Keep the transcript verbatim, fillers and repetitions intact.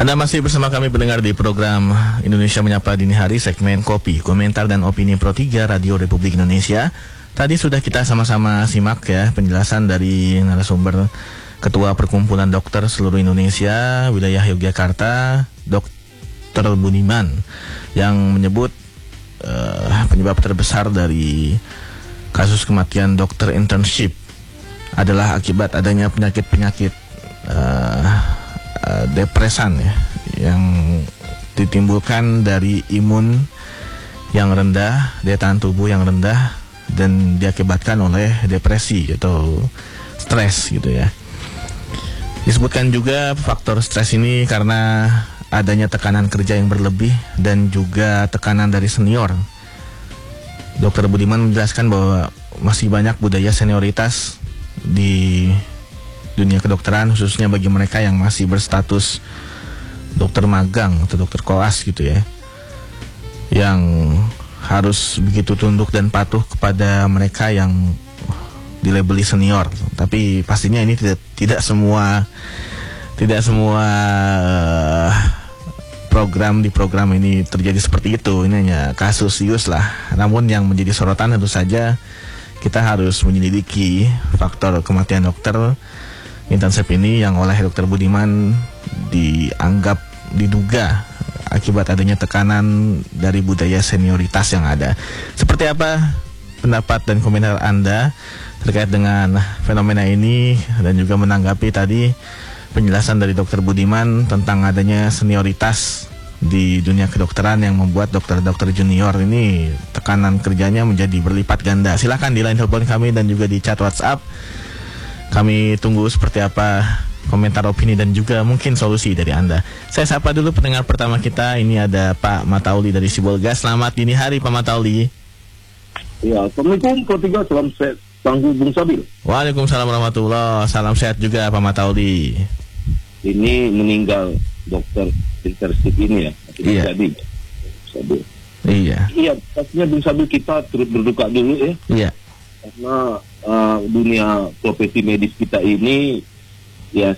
Anda masih bersama kami pendengar di program Indonesia Menyapa Dini Hari, segmen Kopi, Komentar dan Opini Pro tiga Radio Republik Indonesia. Tadi sudah kita sama-sama simak ya penjelasan dari narasumber Ketua Perkumpulan Dokter Seluruh Indonesia Wilayah Yogyakarta, Dokter Budiman, yang menyebut uh, penyebab terbesar dari kasus kematian dokter internship adalah akibat adanya penyakit-penyakit uh, uh, depresan ya, yang ditimbulkan dari imun yang rendah, daya tahan tubuh yang rendah, dan diakibatkan oleh depresi atau stres gitu ya. Disebutkan juga faktor stres ini karena adanya tekanan kerja yang berlebih dan juga tekanan dari senior. Dokter Budiman menjelaskan bahwa masih banyak budaya senioritas di dunia kedokteran, khususnya bagi mereka yang masih berstatus dokter magang atau dokter koas gitu ya, yang harus begitu tunduk dan patuh kepada mereka yang dilabeli senior. Tapi pastinya ini tidak tidak semua tidak semua program di program ini terjadi seperti itu. Ini hanya kasus sius lah. Namun yang menjadi sorotan tentu saja kita harus menyelidiki faktor kematian dokter internship ini yang oleh Dokter Budiman dianggap diduga akibat adanya tekanan dari budaya senioritas yang ada. Seperti apa pendapat dan komentar Anda terkait dengan fenomena ini, dan juga menanggapi tadi penjelasan dari Dokter Budiman tentang adanya senioritas di dunia kedokteran yang membuat dokter-dokter junior ini tekanan kerjanya menjadi berlipat ganda. Silahkan di line telepon kami dan juga di chat WhatsApp. Kami tunggu seperti apa komentar, opini, dan juga mungkin solusi dari Anda. Saya sapa dulu pendengar pertama kita. Ini ada Pak Matauli dari Sibolga. Selamat dini hari Pak Matauli. Ya, Assalamualaikum Pro tiga, salam sehat Tangguh Bung Sabil. Waalaikumsalam warahmatullahi, salam sehat juga Pak Matauli. Ini meninggal dokter internship ini ya. Iya. Jadi, Sabil. Iya. Iya, pastinya Bung Sabil kita turut berduka dulu ya. Iya. Karena uh, dunia profesi medis kita ini ya